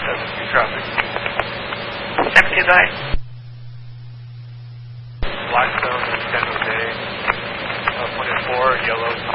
72 traffic. Empty bay. Blackstone, San Jose, 24, yellow.